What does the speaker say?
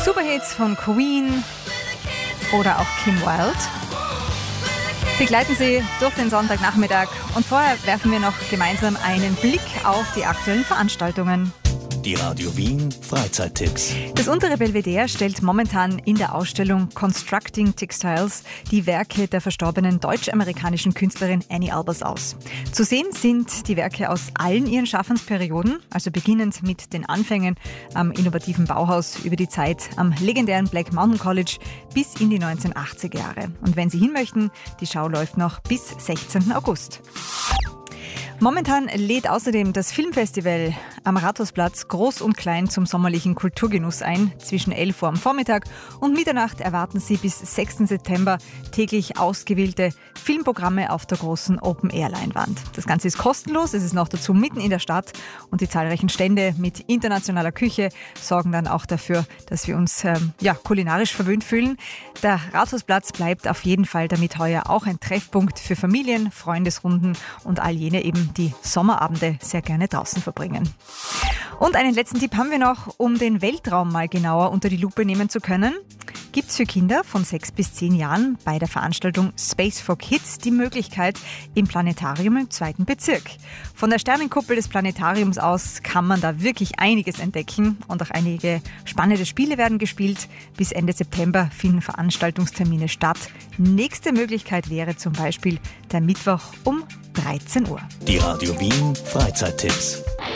Superhits von Queen oder auch Kim Wilde begleiten Sie durch den Sonntagnachmittag. Und vorher werfen wir noch gemeinsam einen Blick auf die aktuellen Veranstaltungen. Die Radio Wien Freizeittipps. Das untere Belvedere stellt momentan in der Ausstellung Constructing Textiles die Werke der verstorbenen deutsch-amerikanischen Künstlerin Annie Albers aus. Zu sehen sind die Werke aus allen ihren Schaffensperioden, also beginnend mit den Anfängen am innovativen Bauhaus über die Zeit am legendären Black Mountain College bis in die 1980er Jahre. Und wenn Sie hin möchten, die Schau läuft noch bis 16. August. Momentan lädt außerdem das Filmfestival am Rathausplatz groß und klein zum sommerlichen Kulturgenuss ein. Zwischen 11 Uhr am Vormittag und Mitternacht erwarten Sie bis 6. September täglich ausgewählte Filmprogramme auf der großen Open-Air-Leinwand. Das Ganze ist kostenlos, es ist noch dazu mitten in der Stadt und die zahlreichen Stände mit internationaler Küche sorgen dann auch dafür, dass wir uns kulinarisch verwöhnt fühlen. Der Rathausplatz bleibt auf jeden Fall damit heuer auch ein Treffpunkt für Familien, Freundesrunden und all jene eben, die Sommerabende sehr gerne draußen verbringen. Und einen letzten Tipp haben wir noch, um den Weltraum mal genauer unter die Lupe nehmen zu können. Gibt es für Kinder von 6 bis 10 Jahren bei der Veranstaltung Space for Kids die Möglichkeit im Planetarium im 2. Bezirk. Von der Sternenkuppel des Planetariums aus kann man da wirklich einiges entdecken und auch einige spannende Spiele werden gespielt. Bis Ende September finden Veranstaltungstermine statt. Nächste Möglichkeit wäre zum Beispiel der Mittwoch um 13 Uhr. Die Radio Wien Freizeittipps.